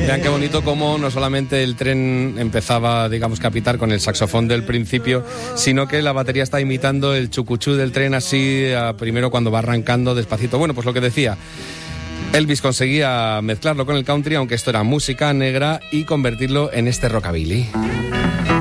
Vean qué bonito cómo no solamente el tren empezaba, digamos, que a pitar con el saxofón del principio, sino que la batería está imitando el chucuchú del tren así, primero cuando va arrancando despacito. Bueno, pues lo que decía, Elvis conseguía mezclarlo con el country, aunque esto era música negra, y convertirlo en este rockabilly.